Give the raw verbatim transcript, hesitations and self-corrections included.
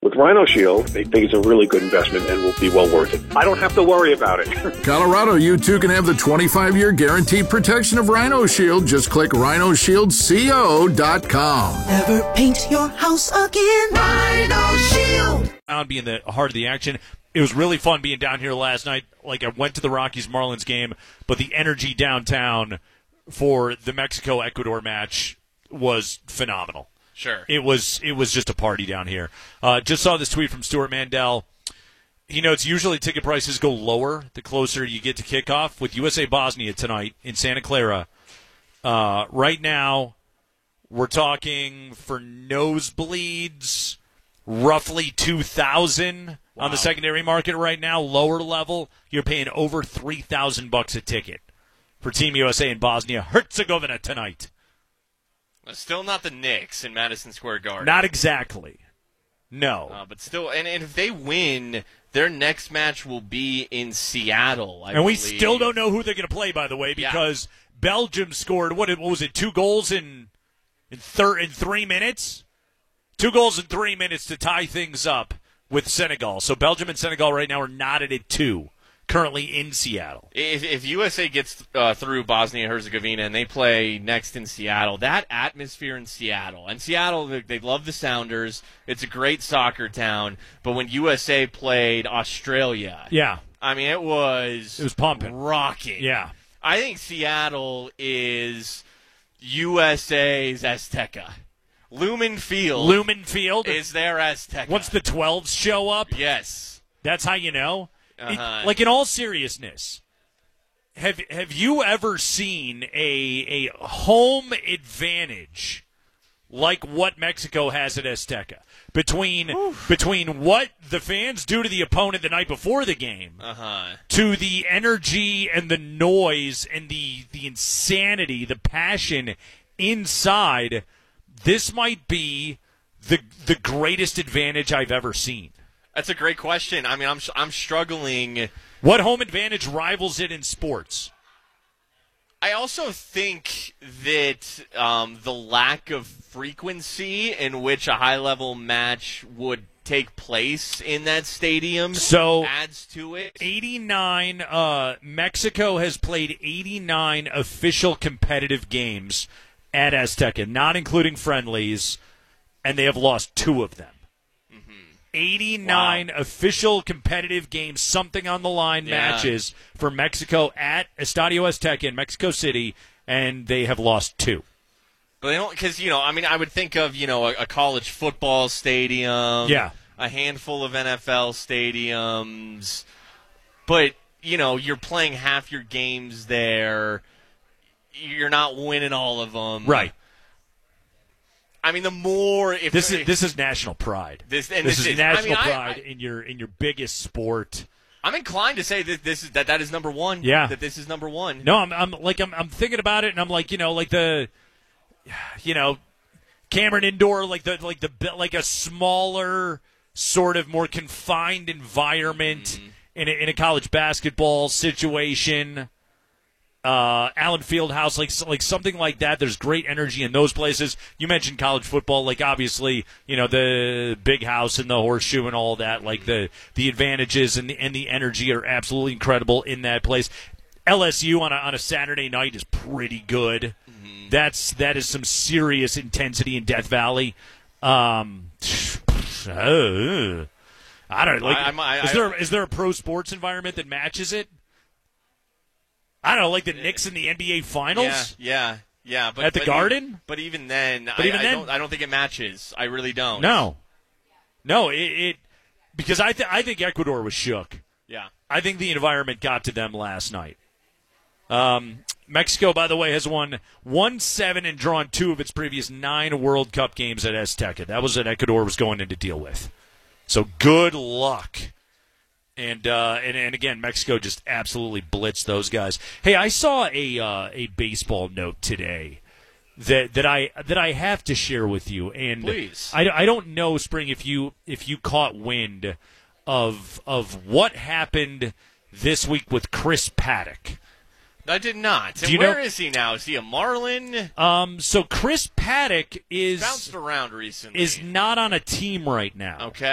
With Rhino Shield, they think it's a really good investment and will be well worth it. I don't have to worry about it. Colorado, you too can have the twenty-five year guaranteed protection of Rhino Shield. Just click rhino shield co dot com. Never paint your house again. Rhino Shield. I'll be in the heart of the action. It was really fun being down here last night. Like, I went to the Rockies-Marlins game, but the energy downtown for the Mexico-Ecuador match was phenomenal. Sure. It was it was just a party down here. Uh, just saw this tweet from Stuart Mandel. He notes usually ticket prices go lower the closer you get to kickoff. With U S A Bosnia tonight in Santa Clara, uh, right now we're talking for nosebleeds roughly two thousand dollars wow. on the secondary market right now. Lower level, you're paying over three thousand bucks a ticket for Team U S A in Bosnia Herzegovina tonight. Still not the Knicks in Madison Square Garden. Not exactly. No. Uh, but still, and, and if they win, their next match will be in Seattle, I And we believe. still don't know who they're going to play, by the way, because yeah. Belgium scored, what, what was it, two goals in in, thir- in three minutes? Two goals in three minutes to tie things up with Senegal. So Belgium and Senegal right now are knotted at two. Currently in Seattle. If, if U S A gets uh, through Bosnia-Herzegovina and they play next in Seattle, that atmosphere in Seattle, and Seattle, they, they love the Sounders. It's a great soccer town. But when U S A played Australia, yeah, I mean, it was it was pumping, rocking. Yeah, I think Seattle is U S A's Azteca. Lumen Field. Lumen Field is their Azteca. Once the twelves show up, yes, that's how you know. Uh-huh. It, like, in all seriousness, have have you ever seen a a home advantage like what Mexico has at Azteca? Between Oof. between what the fans do to the opponent the night before the game, uh-huh. to the energy and the noise and the, the insanity, the passion inside, this might be the the greatest advantage I've ever seen. That's a great question. I mean, I'm I'm struggling. What home advantage rivals it in sports? I also think that um, the lack of frequency in which a high-level match would take place in that stadium so adds to it. eighty-nine Uh, Mexico has played eighty-nine official competitive games at Azteca, not including friendlies, and they have lost two of them. eighty-nine wow. official competitive games, something on the line yeah. matches for Mexico at Estadio Azteca in Mexico City, and they have lost two. But they don't, because, you know, I mean, I would think of, you know, a, a college football stadium, yeah. a handful of N F L stadiums, but, you know, you're playing half your games there, you're not winning all of them. Right. I mean, the more if this is this is national pride. This, and this, this is, is national I mean, pride I, I, in your in your biggest sport. I'm inclined to say that this is that that is number one. Yeah, that this is number one. No, I'm I'm like I'm I'm thinking about it, and I'm like you know like the, you know, Cameron Indoor, like the like the like a smaller sort of more confined environment mm-hmm. in a, in a college basketball situation. Uh, Allen Fieldhouse, like like something like that. There's great energy in those places. You mentioned college football, like obviously, you know, the big house and the horseshoe and all that. Like the the advantages and the and the energy are absolutely incredible in that place. L S U on a on a Saturday night is pretty good. Mm-hmm. That's that is some serious intensity in Death Valley. Um, uh, I don't like. I, I, is there is there a pro sports environment that matches it? I don't know, like the Knicks in the N B A Finals? Yeah, yeah, yeah. But, At the but Garden? Even, but even then, but I, even I, then don't, I don't think it matches. I really don't. No. No, it, it because I, th- I think Ecuador was shook. Yeah. I think the environment got to them last night. Um, Mexico, by the way, has won one seven and drawn two of its previous nine World Cup games at Azteca. That was what Ecuador was going in to deal with. So good luck. And, uh, and and again, Mexico just absolutely blitzed those guys. Hey, I saw a uh, a baseball note today that that I that I have to share with you. And please, I, I don't know, Spring, if you if you caught wind of of what happened this week with Chris Paddock. I did not. And you where know, is he now? Is he a Marlin? Um, so Chris Paddock is bounced around recently. Is not on a team right now. Okay.